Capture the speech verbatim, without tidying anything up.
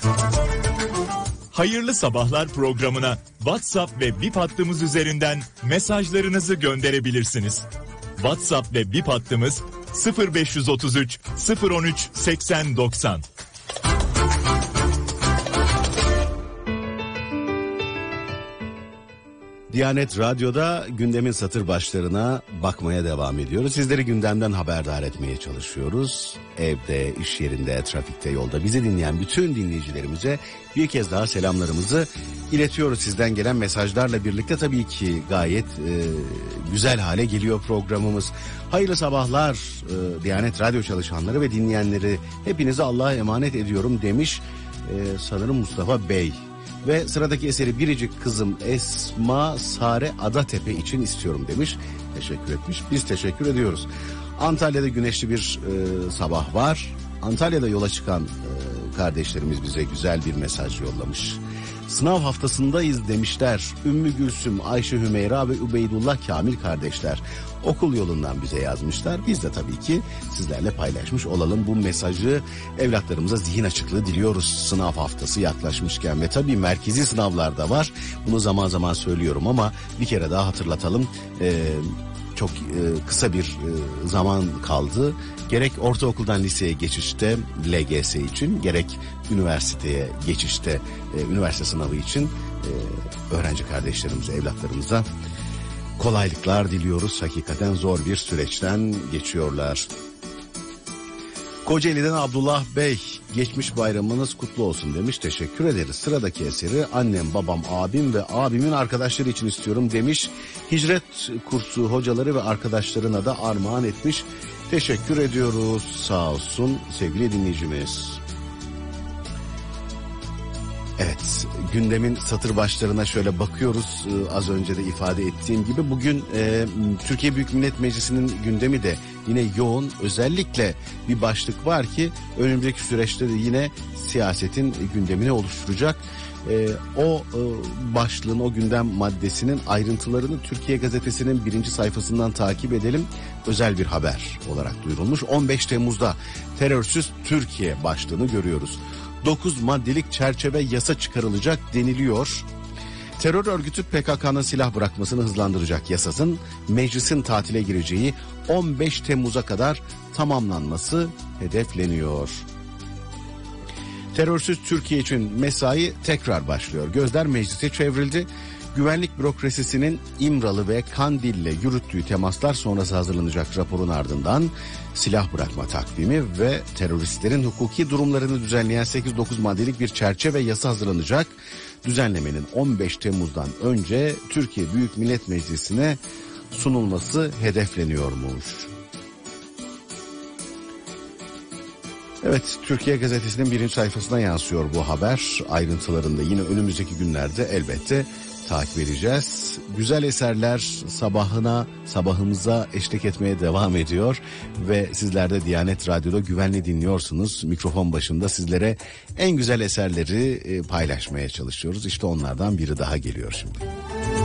Hayırlı Sabahlar programına WhatsApp ve Bip hattımız üzerinden mesajlarınızı gönderebilirsiniz. WhatsApp ve Bip hattımız sıfır beş otuz üç sıfır on üç seksen doksan. Diyanet Radyo'da gündemin satır başlarına bakmaya devam ediyoruz. Sizleri gündemden haberdar etmeye çalışıyoruz. Evde, iş yerinde, trafikte, yolda bizi dinleyen bütün dinleyicilerimize bir kez daha selamlarımızı iletiyoruz. Sizden gelen mesajlarla birlikte tabii ki gayet e, güzel hale geliyor programımız. Hayırlı sabahlar e, Diyanet Radyo çalışanları ve dinleyenleri, hepinizi Allah'a emanet ediyorum demiş e, sanırım Mustafa Bey. Ve sıradaki eseri Biricik Kızım Esma Sare Adatepe için istiyorum demiş. Teşekkür etmiş. Biz teşekkür ediyoruz. Antalya'da güneşli bir e, sabah var. Antalya'da yola çıkan e, kardeşlerimiz bize güzel bir mesaj yollamış. Sınav haftasındayız demişler. Ümmü Gülsüm, Ayşe Hümeyra ve Übeydullah Kamil kardeşler okul yolundan bize yazmışlar. Biz de tabii ki sizlerle paylaşmış olalım bu mesajı. Evlatlarımıza zihin açıklığı diliyoruz sınav haftası yaklaşmışken ve tabii merkezi sınavlar da var. Bunu zaman zaman söylüyorum ama bir kere daha hatırlatalım. Ee, çok e, kısa bir e, zaman kaldı. Gerek ortaokuldan liseye geçişte L G S için, gerek üniversiteye geçişte e, üniversite sınavı için e, öğrenci kardeşlerimize, evlatlarımıza kolaylıklar diliyoruz. Hakikaten zor bir süreçten geçiyorlar. Kocaeli'den Abdullah Bey, geçmiş bayramınız kutlu olsun demiş. Teşekkür ederiz. Sıradaki eseri annem, babam, abim ve abimin arkadaşları için istiyorum demiş. Hicret kursu hocaları ve arkadaşlarına da armağan etmiş. Teşekkür ediyoruz. Sağ olsun sevgili dinleyicimiz. Evet, gündemin satır başlarına şöyle bakıyoruz. Ee, az önce de ifade ettiğim gibi bugün e, Türkiye Büyük Millet Meclisi'nin gündemi de yine yoğun. Özellikle bir başlık var ki önümüzdeki süreçte de yine siyasetin gündemini oluşturacak. E, o e, başlığın, o gündem maddesinin ayrıntılarını Türkiye Gazetesi'nin birinci sayfasından takip edelim. Özel bir haber olarak duyurulmuş. on beş Temmuz'da terörsüz Türkiye başlığını görüyoruz. dokuz maddelik çerçeve yasa çıkarılacak deniliyor. Terör örgütü P K K'nın silah bırakmasını hızlandıracak yasasın meclisin tatile gireceği on beş Temmuz'a kadar tamamlanması hedefleniyor. Terörsüz Türkiye için mesai tekrar başlıyor. Gözler meclise çevrildi. Güvenlik bürokrasisinin İmralı ve Kandil'le yürüttüğü temaslar sonrası hazırlanacak raporun ardından silah bırakma takvimi ve teröristlerin hukuki durumlarını düzenleyen sekiz dokuz maddelik bir çerçeve yasa hazırlanacak. Düzenlemenin on beş Temmuz'dan önce Türkiye Büyük Millet Meclisi'ne sunulması hedefleniyormuş. Evet, Türkiye Gazetesi'nin birinci sayfasına yansıyor bu haber. Ayrıntılarında yine önümüzdeki günlerde elbette takip edeceğiz. Güzel eserler sabahına, sabahımıza eşlik etmeye devam ediyor ve sizler de Diyanet Radyo'da güvenli dinliyorsunuz. Mikrofon başında sizlere en güzel eserleri paylaşmaya çalışıyoruz. İşte onlardan biri daha geliyor şimdi.